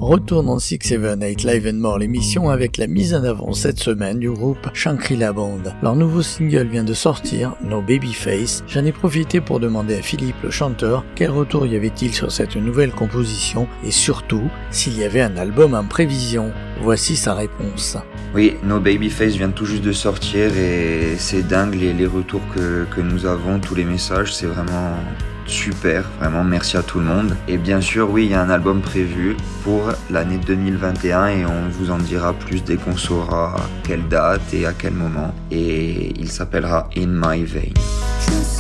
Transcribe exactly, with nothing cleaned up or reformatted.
Retour dans six sept huit Live and More, l'émission avec la mise en avant cette semaine du groupe Shangri-La Band. Leur nouveau single vient de sortir, No Babyface. J'en ai profité pour demander à Philippe le chanteur quel retour y avait-il sur cette nouvelle composition et surtout s'il y avait un album en prévision. Voici sa réponse. Oui, No Babyface vient tout juste de sortir et c'est dingue les, les retours que, que nous avons, tous les messages, c'est vraiment super, vraiment merci à tout le monde. Et bien sûr, oui, il y a un album prévu pour l'année deux mille vingt et un et on vous en dira plus dès qu'on saura quelle date et à quel moment. Et il s'appellera In My Vein.